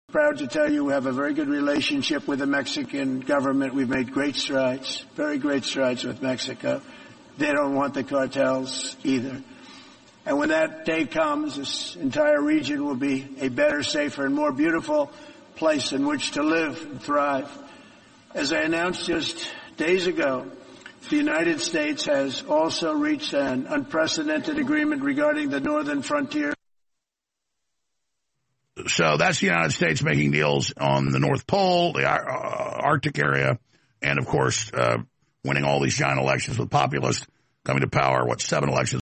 Proud to tell you we have a very good relationship with the Mexican government. We've made great strides, very great strides with Mexico. They don't want the cartels either. And when that day comes, this entire region will be a better, safer, and more beautiful place in which to live and thrive. As I announced just days ago, the United States has also reached an unprecedented agreement regarding the northern frontier. So that's the United States making deals on the North Pole, the Arctic area, and, of course, winning all these giant elections with populists coming to power, 7 elections